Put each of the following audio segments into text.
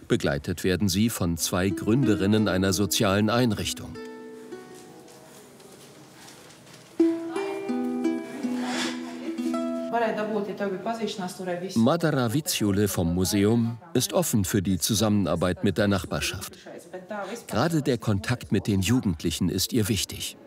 Begleitet werden sie von 2 Gründerinnen einer sozialen Einrichtung. Madara Vitsjule vom Museum ist offen für die Zusammenarbeit mit der Nachbarschaft. Gerade der Kontakt mit den Jugendlichen ist ihr wichtig.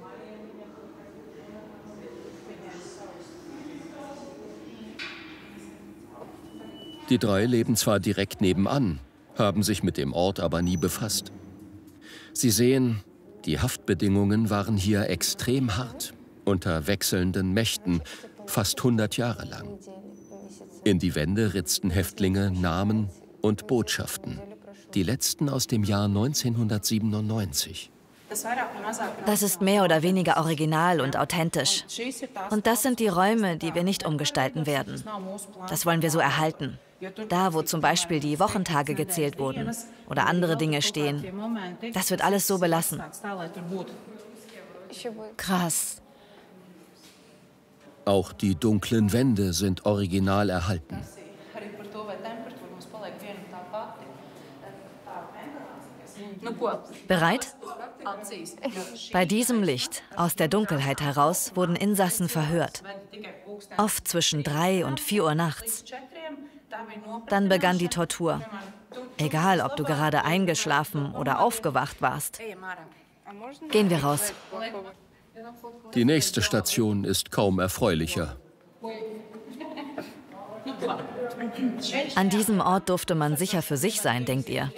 Die 3 leben zwar direkt nebenan, haben sich mit dem Ort aber nie befasst. Sie sehen, die Haftbedingungen waren hier extrem hart, unter wechselnden Mächten, fast 100 Jahre lang. In die Wände ritzten Häftlinge Namen und Botschaften, die letzten aus dem Jahr 1997. Das ist mehr oder weniger original und authentisch. Und das sind die Räume, die wir nicht umgestalten werden. Das wollen wir so erhalten. Da, wo zum Beispiel die Wochentage gezählt wurden oder andere Dinge stehen. Das wird alles so belassen. Krass. Auch die dunklen Wände sind original erhalten. Bereit? Bei diesem Licht aus der Dunkelheit heraus wurden Insassen verhört. Oft zwischen 3 und 4 Uhr nachts. Dann begann die Tortur. Egal, ob du gerade eingeschlafen oder aufgewacht warst. Gehen wir raus. Die nächste Station ist kaum erfreulicher. An diesem Ort durfte man sicher für sich sein, denkt ihr?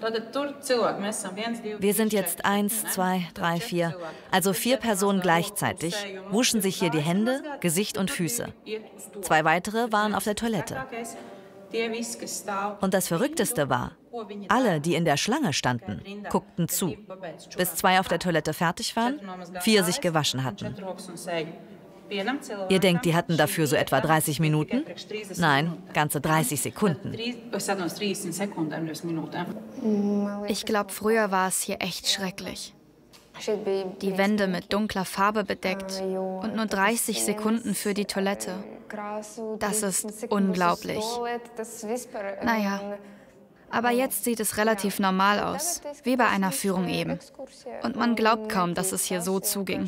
Wir sind jetzt 1, 2, 3, 4, also 4 Personen gleichzeitig, wuschen sich hier die Hände, Gesicht und Füße. 2 weitere waren auf der Toilette. Und das Verrückteste war, alle, die in der Schlange standen, guckten zu, bis 2 auf der Toilette fertig waren, 4 sich gewaschen hatten. Ihr denkt, die hatten dafür so etwa 30 Minuten? Nein, ganze 30 Sekunden. Ich glaube, früher war es hier echt schrecklich. Die Wände mit dunkler Farbe bedeckt und nur 30 Sekunden für die Toilette. Das ist unglaublich. Naja, aber jetzt sieht es relativ normal aus, wie bei einer Führung eben. Und man glaubt kaum, dass es hier so zuging.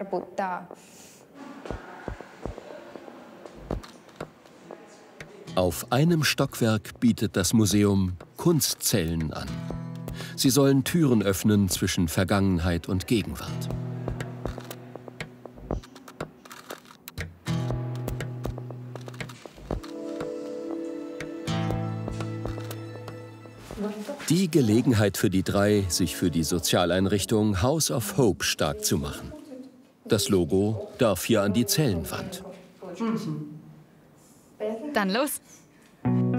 Auf einem Stockwerk bietet das Museum Kunstzellen an. Sie sollen Türen öffnen zwischen Vergangenheit und Gegenwart. Die Gelegenheit für die 3, sich für die Sozialeinrichtung House of Hope stark zu machen. Das Logo darf hier an die Zellenwand. Dann los.